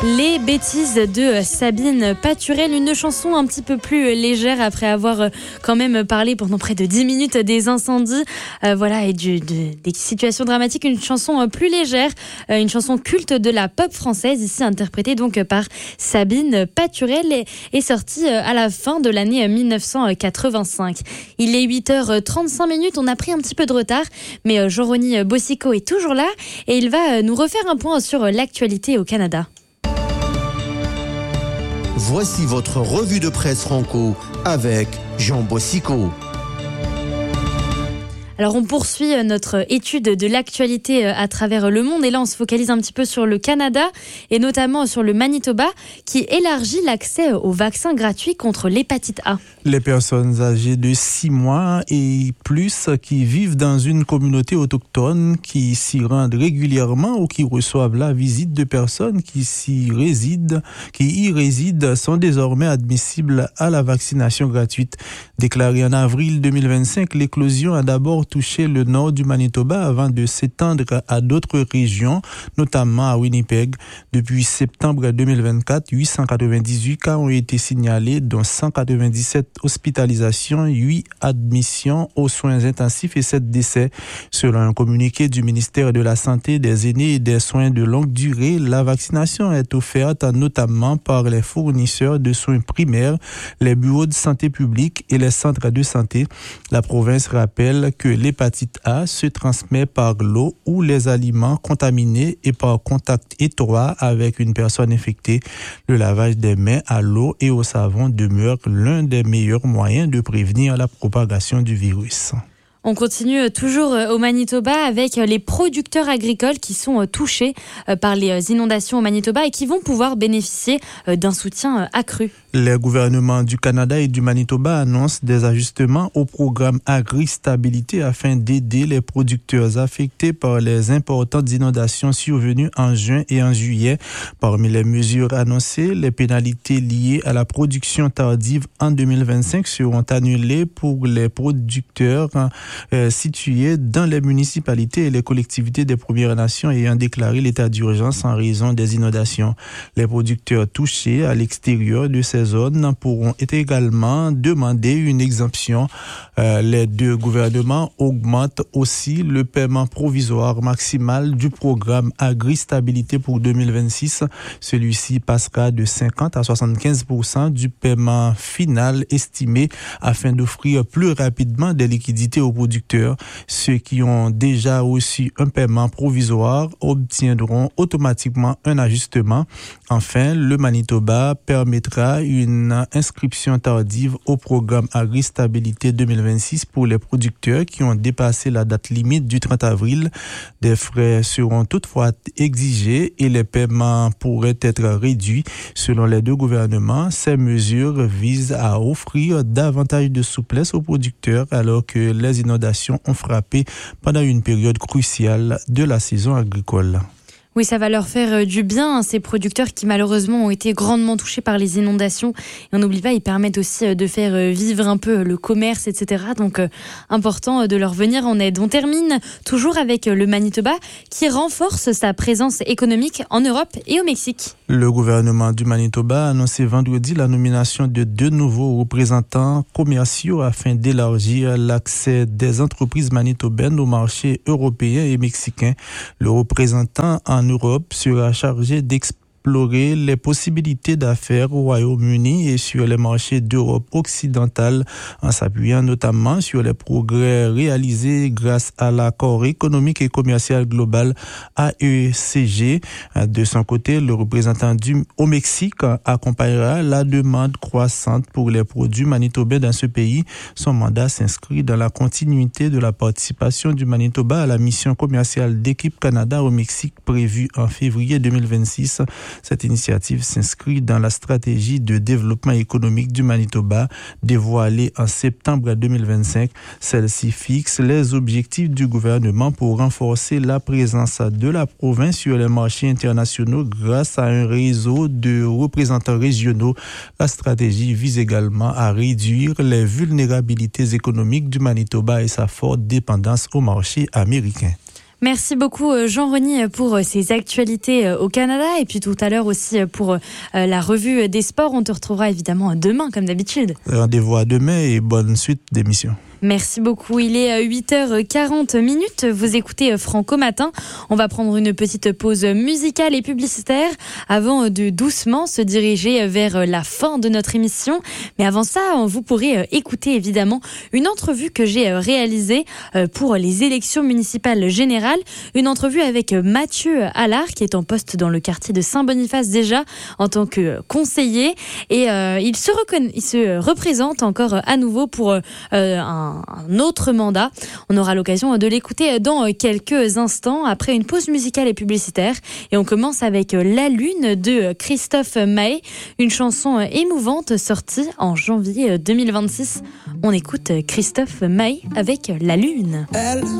Les bêtises de Sabine Paturel, une chanson un petit peu plus légère après avoir quand même parlé pendant près de 10 minutes des incendies et des situations dramatiques. Une chanson plus légère, une chanson culte de la pop française, ici interprétée donc par Sabine Paturel, est sortie à la fin de l'année 1985. Il est 8h35, on a pris un petit peu de retard, mais Joroni Bosiko est toujours là et il va nous refaire un point sur l'actualité au Canada. Voici votre revue de presse franco avec Jean Bosiko. Alors on poursuit notre étude de l'actualité à travers le monde et là on se focalise un petit peu sur le Canada et notamment sur le Manitoba qui élargit l'accès aux vaccins gratuits contre l'hépatite A. Les personnes âgées de 6 mois et plus qui vivent dans une communauté autochtone qui s'y rendent régulièrement ou qui reçoivent la visite de personnes qui y résident sont désormais admissibles à la vaccination gratuite. Déclarée en avril 2025, l'éclosion a d'abord touché le nord du Manitoba avant de s'étendre à d'autres régions, notamment à Winnipeg. Depuis septembre 2024, 898 cas ont été signalés, dont 197 hospitalisations, 8 admissions aux soins intensifs et 7 décès. Selon un communiqué du ministère de la Santé, des aînés et des soins de longue durée, la vaccination est offerte notamment par les fournisseurs de soins primaires, les bureaux de santé publique et les centres de santé. La province rappelle que l'hépatite A se transmet par l'eau ou les aliments contaminés et par contact étroit avec une personne infectée. Le lavage des mains à l'eau et au savon demeure l'un des meilleurs moyens de prévenir la propagation du virus. On continue toujours au Manitoba avec les producteurs agricoles qui sont touchés par les inondations au Manitoba et qui vont pouvoir bénéficier d'un soutien accru. Les gouvernements du Canada et du Manitoba annoncent des ajustements au programme Agri-Stabilité afin d'aider les producteurs affectés par les importantes inondations survenues en juin et en juillet. Parmi les mesures annoncées, les pénalités liées à la production tardive en 2025 seront annulées pour les producteurs situés dans les municipalités et les collectivités des Premières Nations ayant déclaré l'état d'urgence en raison des inondations. Les producteurs touchés à l'extérieur de ces zones pourront également demander une exemption. Les deux gouvernements augmentent aussi le paiement provisoire maximal du programme Agri-Stabilité pour 2026. Celui-ci passera de 50 à 75% du paiement final estimé afin d'offrir plus rapidement des liquidités aux producteurs. Ceux qui ont déjà reçu un paiement provisoire obtiendront automatiquement un ajustement. Enfin, le Manitoba permettra une inscription tardive au programme Agri-Stabilité 2026 pour les producteurs qui ont dépassé la date limite du 30 avril. Des frais seront toutefois exigés et les paiements pourraient être réduits. Selon les deux gouvernements, ces mesures visent à offrir davantage de souplesse aux producteurs alors que les inondations ont frappé pendant une période cruciale de la saison agricole. Oui, ça va leur faire du bien, ces producteurs qui malheureusement ont été grandement touchés par les inondations. Et on n'oublie pas, ils permettent aussi de faire vivre un peu le commerce, etc. Donc, important de leur venir en aide. On termine toujours avec le Manitoba qui renforce sa présence économique en Europe et au Mexique. Le gouvernement du Manitoba a annoncé vendredi la nomination de 2 nouveaux représentants commerciaux afin d'élargir l'accès des entreprises manitobaines au marché européen et mexicain. Le représentant en Europe sera chargé d'explorer les possibilités d'affaires au Royaume-Uni et sur les marchés d'Europe occidentale en s'appuyant notamment sur les progrès réalisés grâce à l'accord économique et commercial global AECG. De son côté, le représentant au Mexique accompagnera la demande croissante pour les produits manitobains dans ce pays. Son mandat s'inscrit dans la continuité de la participation du Manitoba à la mission commerciale d'Équipe Canada au Mexique prévue en février 2026. Cette initiative s'inscrit dans la stratégie de développement économique du Manitoba dévoilée en septembre 2025. Celle-ci fixe les objectifs du gouvernement pour renforcer la présence de la province sur les marchés internationaux grâce à un réseau de représentants régionaux. La stratégie vise également à réduire les vulnérabilités économiques du Manitoba et sa forte dépendance au marché américain. Merci beaucoup Jean-Reni pour ces actualités au Canada et puis tout à l'heure aussi pour la revue des sports. On te retrouvera évidemment demain comme d'habitude. Rendez-vous à demain et bonne suite d'émission. Merci beaucoup. Il est 8h40. Vous écoutez Franco Matin. On va prendre une petite pause musicale et publicitaire avant de doucement se diriger vers la fin de notre émission. Mais avant ça, vous pourrez écouter évidemment une entrevue que j'ai réalisée pour les élections municipales générales. Une entrevue avec Mathieu Allard qui est en poste dans le quartier de Saint-Boniface déjà en tant que conseiller. Et il se représente encore à nouveau pour un autre mandat. On aura l'occasion de l'écouter dans quelques instants après une pause musicale et publicitaire. Et on commence avec La Lune de Christophe Maé, une chanson émouvante sortie en janvier 2026. On écoute Christophe Maé avec La Lune. Elle